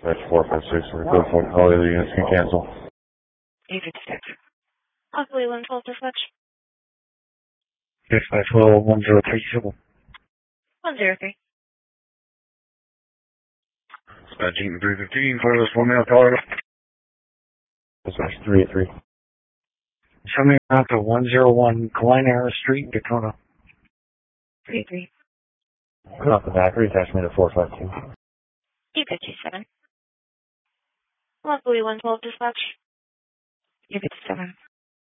That's 456. We're code for all the other units can cancel. 856. Possibly 112 dispatch. 612 1037. 103. Dispatch 315, Carlos, 1 male caller. Dispatch 383. Something out to 101 Glen Street, Daytona. 33. Come off the back, reattachment at 452. 857. Possibly 112 dispatch. 857.